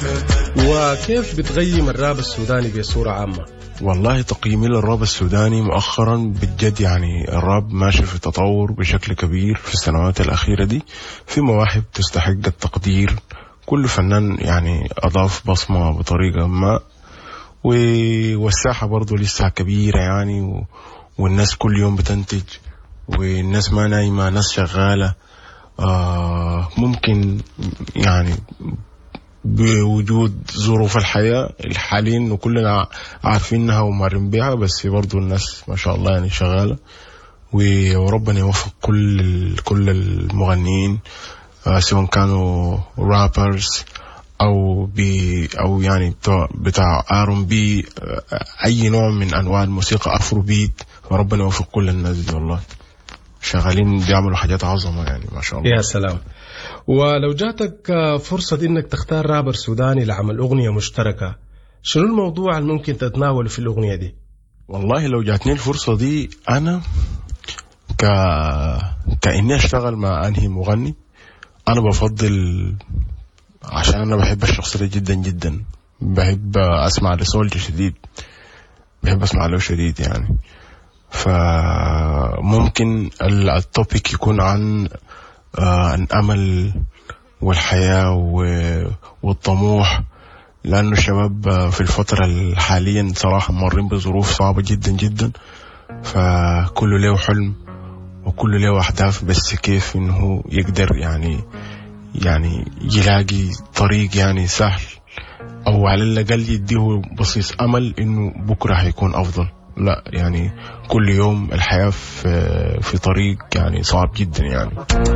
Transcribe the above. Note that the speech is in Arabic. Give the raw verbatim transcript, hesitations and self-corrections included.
وكيف بتقيم الراب السوداني بصورة عامة؟ والله تقييمي للراب السوداني مؤخرا بجد يعني الراب ماشي في تطور بشكل كبير في السنوات الأخيرة دي، في مواهب تستحق التقدير، كل فنان يعني أضاف بصمة بطريقة ما، والساحة برضو لسه كبيرة يعني، والناس كل يوم بتنتج، والناس ما نايمة، ناس شغالة. آه ممكن يعني بوجود ظروف الحياة الحالية وكلنا عارفينها ومارين بيها، بس برضو الناس ما شاء الله يعني شغالة، وربنا يوفق كل كل المغنيين آه سواء كانوا رابرز او بي او يعني بتاع بتاع ارون بي، اي نوع من انواع الموسيقى، افرو بيت، وربنا يوفق كل الناس دي، والله شغالين بيعملوا حاجات عظمة يعني ما شاء الله. يا سلام. ولو جاتك فرصة انك تختار رابر سوداني لعمل اغنية مشتركة، شنو الموضوع اللي ممكن تتناوله في الاغنية دي؟ والله لو جاتني الفرصة دي انا ك كأني اشتغل مع انهي مغني، انا بفضل، عشان انا بحب الشخص ده جدا جدا، بحب اسمع لسولجي شديد، بحب اسمع له شديد يعني. فممكن التوبيك يكون عن الامل والحياة والطموح، لانه الشباب في الفترة الحالية صراحة مرين بظروف صعبة جدا جدا، فكله له حلم وكله له اهداف، بس كيف انه يقدر يعني يعني يلاقي طريق يعني سهل، او على الاقل يديه بصيص امل انه بكره هيكون افضل. لا يعني كل يوم الحياة في في طريق يعني صعب جدا يعني.